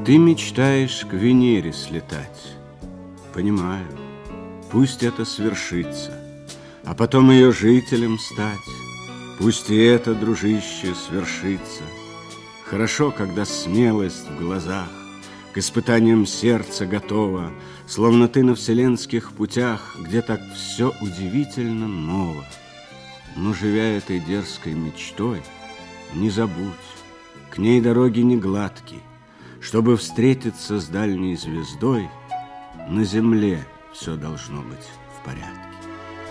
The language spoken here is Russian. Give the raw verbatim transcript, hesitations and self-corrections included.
Ты мечтаешь к Венере слетать. Понимаю, пусть это свершится, а потом ее жителем стать. Пусть и это, дружище, свершится. Хорошо, когда смелость в глазах к испытаниям сердца готова, словно ты на вселенских путях, где так все удивительно ново. Но, живя этой дерзкой мечтой, не забудь, к ней дороги не гладки. Чтобы встретиться с дальней звездой, на земле все должно быть в порядке.